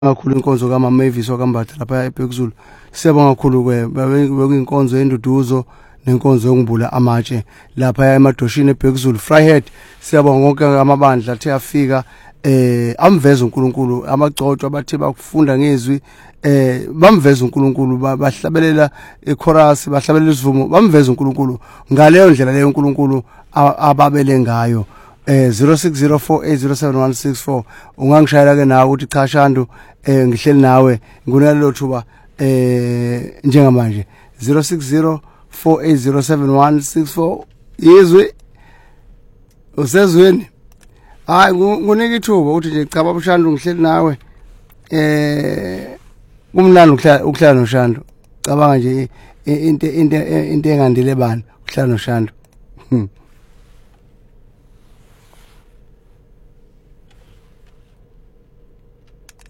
kakhulu inkonzo kaMama Mavis wakambatha lapha eBhekuzulu. Siyabonga kakhulu bekuyinkonzo yenduduzo nenkonzo yongibula amatshe lapha emadoshini eBhekuzulu Vryheid. Siyabonga konke amabandla athe afika amveza uNkulunkulu, amagcotshwa abathe bakufunda ngezwi bamveza uNkulunkulu, bahlabelela ichorus, bahlabelela isivumo, bamveza uNkulunkulu ngaleyo ndlela leyo uNkulunkulu ababele ngayo. 0604807164 ungangishayela ke nawe uthi cha Shandu ngihleli nawe ngunalelo thuba njengamanje 0604807164 izwi usezweni. Hayi ngunika ithuba uthi nje cha baba Shandu ngihleli nawe kumnandi ukuhlala noShandu. Cabanga nje into engandile bani ukuhlala noShandu.